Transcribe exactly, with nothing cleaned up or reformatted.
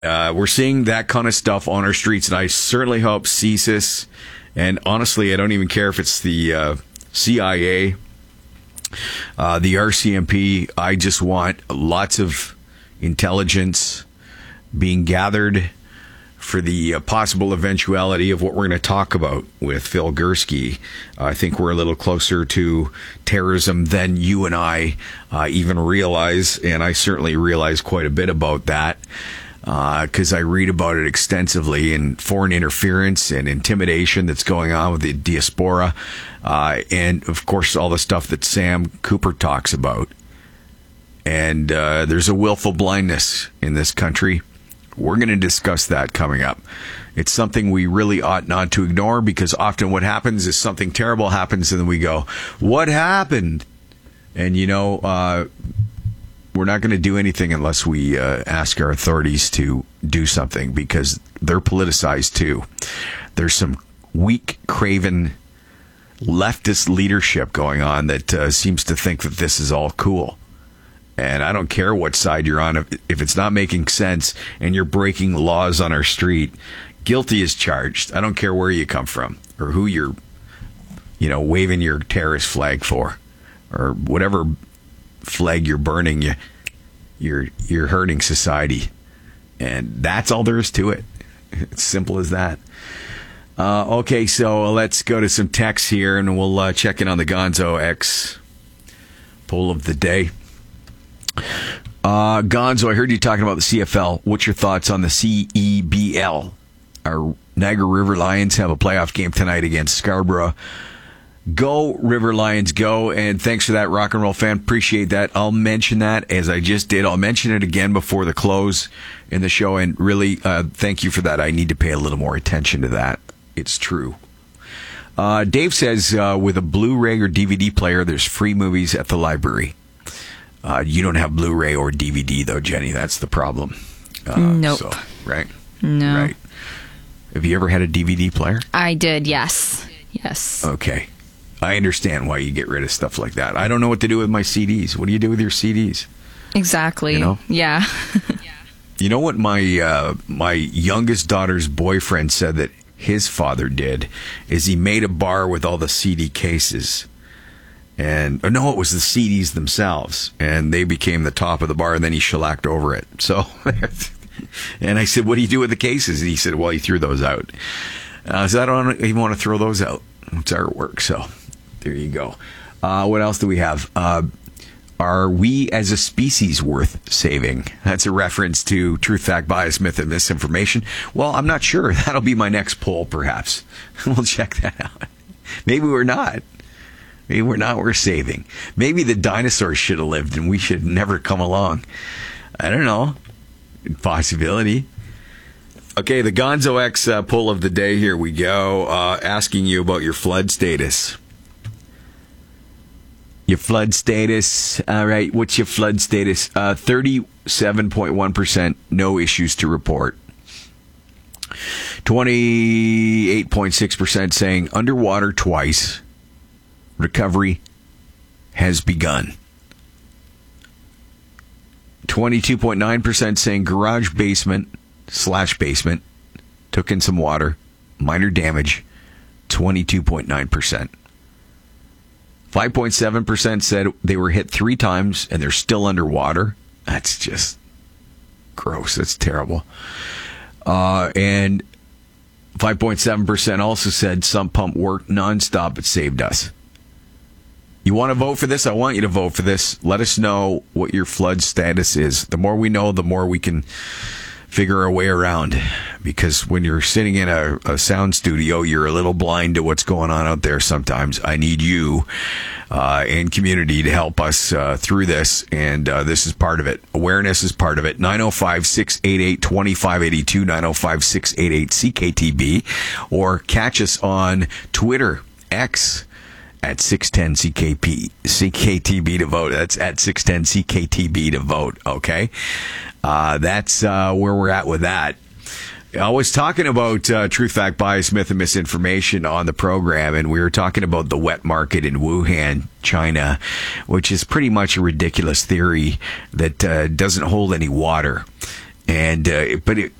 Uh, we're seeing that kind of stuff on our streets, and I certainly hope C S I S, and honestly, I don't even care if it's the uh, C I A, uh, the R C M P. I just want lots of intelligence being gathered for the uh, possible eventuality of what we're going to talk about with Phil Gursky. Uh, I think we're a little closer to terrorism than you and I uh, even realize, and I certainly realize quite a bit about that because uh, I read about it extensively, and foreign interference and intimidation that's going on with the diaspora, uh, and of course all the stuff that Sam Cooper talks about. And uh, there's a willful blindness in this country. We're going to discuss that coming up. It's something we really ought not to ignore, because often what happens is something terrible happens and then we go, what happened? And, you know, uh, we're not going to do anything unless we uh, ask our authorities to do something, because they're politicized too. There's some weak, craven leftist leadership going on that uh, seems to think that this is all cool. And I don't care what side you're on. If, if it's not making sense and you're breaking laws on our street, guilty is charged. I don't care where you come from or who you're, you know, waving your terrorist flag for, or whatever flag you're burning. You, you're you're hurting society, and that's all there is to it. It's simple as that. Uh, okay, so let's go to some texts here, and we'll uh, check in on the Gonzo X poll of the day. Uh, Gonzo, I heard you talking about the C F L. What's your thoughts on the C E B L? Our Niagara River Lions have a playoff game tonight against Scarborough. Go, River Lions, go. And thanks for that, rock and roll fan. Appreciate that. I'll mention that as I just did. I'll mention it again before the close in the show. And really, uh, thank you for that. I need to pay a little more attention to that. It's true. Uh, Dave says, uh, with a Blu-ray or D V D player, there's free movies at the library. Uh, you don't have Blu-ray or D V D, though, Jenny. That's the problem. Uh, nope. So, right? No. Right. Have you ever had a D V D player? I did, yes. Yes. Okay. I understand why you get rid of stuff like that. I don't know what to do with my C Ds. What do you do with your C Ds? Exactly. You know? Yeah. You know what my uh, my youngest daughter's boyfriend said that his father did? Is he made a bar with all the C D cases. And, or no, it was the C Ds themselves. And they became the top of the bar, and then he shellacked over it. So, and I said, what do you do with the cases? And he said, well, he threw those out. Uh, I said, I don't even want to throw those out. It's artwork. So, there you go. Uh, what else do we have? Uh, are we as a species worth saving? That's a reference to truth, fact, bias, myth, and misinformation. Well, I'm not sure. That'll be my next poll, perhaps. We'll check that out. Maybe we're not. Maybe we're not worth saving. Maybe the dinosaurs should have lived and we should never come along. I don't know. Possibility. Okay, the Gonzo X uh, poll of the day. Here we go. Uh, asking you about your flood status. Your flood status. All right, what's your flood status? Uh, thirty-seven point one percent no issues to report. twenty-eight point six percent saying underwater twice. Recovery has begun. twenty-two point nine percent saying garage basement slash basement took in some water. Minor damage. twenty-two point nine percent. five point seven percent said they were hit three times and they're still underwater. That's just gross. That's terrible. Uh, and five point seven percent also said sump pump worked nonstop. It saved us. You want to vote for this? I want you to vote for this. Let us know what your flood status is. The more we know, the more we can figure our way around. Because when you're sitting in a, a sound studio, you're a little blind to what's going on out there sometimes. I need you uh, and community to help us uh, through this. And uh, this is part of it. Awareness is part of it. nine oh five, six eight eight, two five eight two, nine oh five, six eight eight, C K T B. Or catch us on Twitter, X, at six ten C K P, C K T B to vote. That's at six ten C K T B to vote, okay? Uh, that's uh, where we're at with that. I was talking about uh, truth, fact, bias, myth, and misinformation on the program, and we were talking about the wet market in Wuhan, China, which is pretty much a ridiculous theory that uh, doesn't hold any water. And uh, but it,